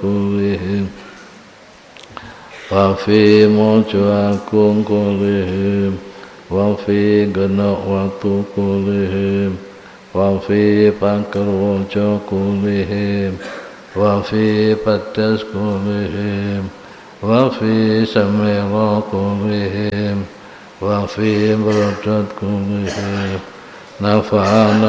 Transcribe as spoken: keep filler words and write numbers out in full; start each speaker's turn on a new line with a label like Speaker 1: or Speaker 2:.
Speaker 1: kulihim wa fi mojaakung kulihim wa fi genak waktu kulihim wa fi pakerwojo kulihim wa fi padas kulihim wa fi samira kulihim wa fi beradat kulihim nafa'ana